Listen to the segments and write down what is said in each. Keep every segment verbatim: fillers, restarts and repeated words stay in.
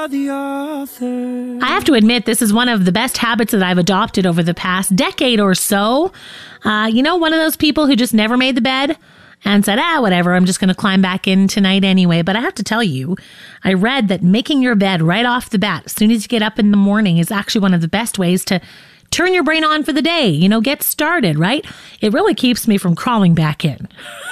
are the author. I have to admit, this is one of the best habits that I've adopted over the past decade or so. Uh, you know, one of those people who just never made the bed and said, ah, whatever, I'm just going to climb back in tonight anyway. But I have to tell you, I read that making your bed right off the bat, as soon as you get up in the morning, is actually one of the best ways to turn your brain on for the day, you know, get started, right? It really keeps me from crawling back in.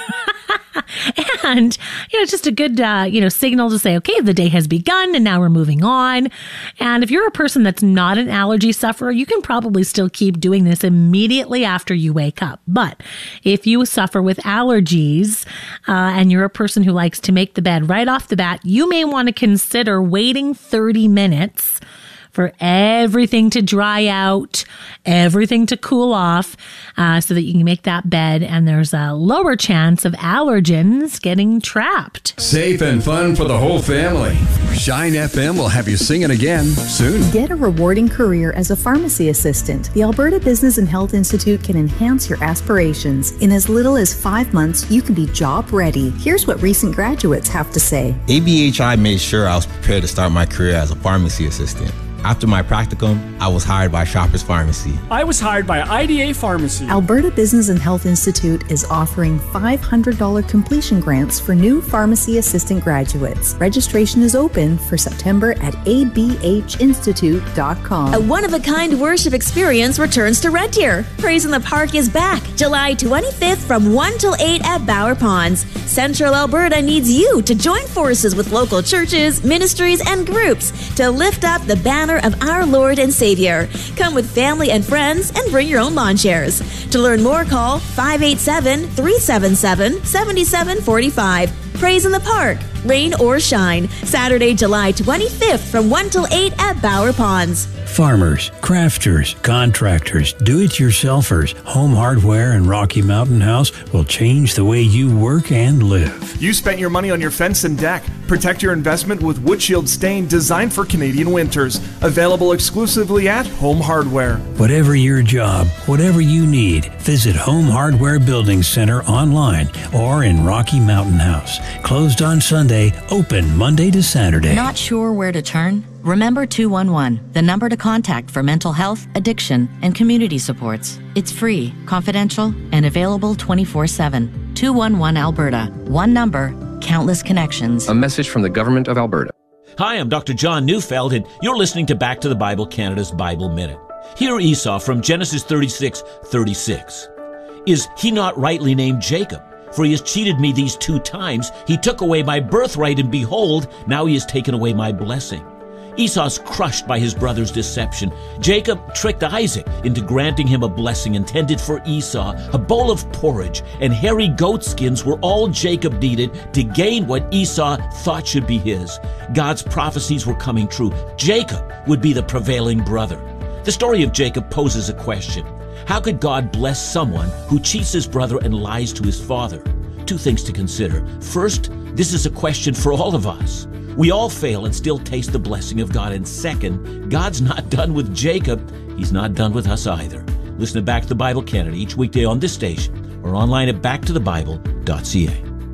And, you know, it's just a good, uh, you know, signal to say, okay, the day has begun and now we're moving on. And if you're a person that's not an allergy sufferer, you can probably still keep doing this immediately after you wake up. But if you suffer with allergies uh, and you're a person who likes to make the bed right off the bat, you may want to consider waiting thirty minutes for everything to dry out, everything to cool off, uh, so that you can make that bed and there's a lower chance of allergens getting trapped. Safe and fun for the whole family. Shine F M will have you singing again soon. Get a rewarding career as a pharmacy assistant. The Alberta Business and Health Institute can enhance your aspirations. In as little as five months, you can be job ready. Here's what recent graduates have to say. A B H I made sure I was prepared to start my career as a pharmacy assistant. After my practicum, I was hired by Shoppers Pharmacy. I was hired by I D A Pharmacy. Alberta Business and Health Institute is offering five hundred dollars completion grants for new pharmacy assistant graduates. Registration is open for September at a b h institute dot com. A one-of-a-kind worship experience returns to Red Deer. Praise in the Park is back, July twenty-fifth from one till eight at Bower Ponds. Central Alberta needs you to join forces with local churches, ministries, and groups to lift up the banner of our Lord and Savior. Come with family and friends and bring your own lawn chairs. To learn more, call five eight seven, three seven seven, seven seven four five. Praise in the Park, rain or shine. Saturday, July twenty-fifth from one till eight at Bower Ponds. Farmers, crafters, contractors, do-it-yourselfers, Home Hardware and Rocky Mountain House will change the way you work and live. You spent your money on your fence and deck. Protect your investment with Wood Shield stain designed for Canadian winters. Available exclusively at Home Hardware. Whatever your job, whatever you need, visit Home Hardware Building Center online or in Rocky Mountain House. Closed on Sunday, open Monday to Saturday. Not sure where to turn? Remember two one one, the number to contact for mental health, addiction, and community supports. It's free, confidential, and available twenty-four seven. two one one Alberta. One number, countless connections. A message from the Government of Alberta. Hi, I'm Doctor John Neufeld, and you're listening to Back to the Bible Canada's Bible Minute. Hear Esau from Genesis thirty-six thirty-six. Is he not rightly named Jacob? For he has cheated me these two times. He took away my birthright, and behold, now he has taken away my blessing. Esau's crushed by his brother's deception. Jacob tricked Isaac into granting him a blessing intended for Esau. A bowl of porridge and hairy goat skins were all Jacob needed to gain what Esau thought should be his. God's prophecies were coming true. Jacob would be the prevailing brother. The story of Jacob poses a question. How could God bless someone who cheats his brother and lies to his father? Two things to consider. First, this is a question for all of us. We all fail and still taste the blessing of God. And second, God's not done with Jacob. He's not done with us either. Listen to Back to the Bible Canada each weekday on this station or online at back to the bible dot c a.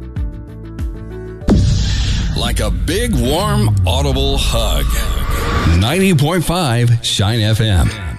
Like a big, warm, audible hug. ninety point five Shine F M.